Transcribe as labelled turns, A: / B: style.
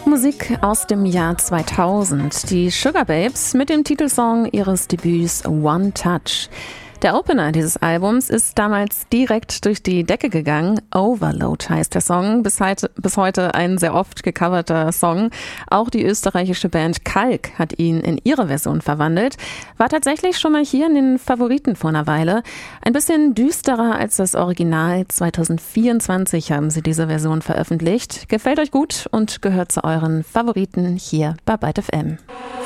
A: Popmusik aus dem Jahr 2000. Die Sugababes mit dem Titelsong ihres Debüts One Touch. Der Opener dieses Albums ist damals direkt durch die Decke gegangen. Overload heißt der Song, bis heute ein sehr oft gecoverter Song. Auch die österreichische Band Kalk hat ihn in ihre Version verwandelt. War tatsächlich schon mal hier in den Favoriten vor einer Weile. Ein bisschen düsterer als das Original. 2024 haben sie diese Version veröffentlicht. Gefällt euch gut und gehört zu euren Favoriten hier bei Byte FM.